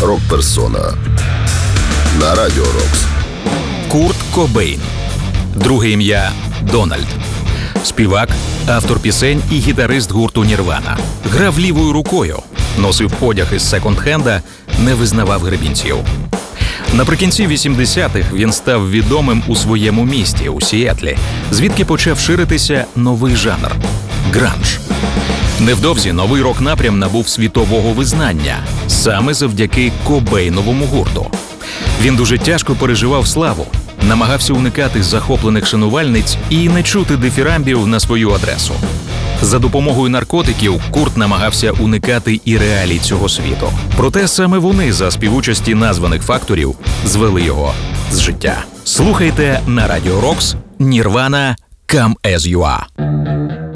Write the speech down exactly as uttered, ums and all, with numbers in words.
Рок-персона на Радіо Рокс. Курт Кобейн. Друге ім'я Дональд. Співак, автор пісень і гітарист гурту Нірвана. Грав лівою рукою, носив одяг із секонд-хенда, не визнавав гребінців. Наприкінці вісімдесятих він став відомим у своєму місті, у Сіетлі, звідки почав ширитися новий жанр – гранж. Невдовзі новий рок-напрям набув світового визнання саме завдяки Кобейновому гурту. Він дуже тяжко переживав славу, намагався уникати захоплених шанувальниць і не чути дифірамбів на свою адресу. За допомогою наркотиків Курт намагався уникати і реалій цього світу. Проте саме вони за співучасті названих факторів звели його з життя. Слухайте на Радіо Рокс «Нірвана – Come As You Are».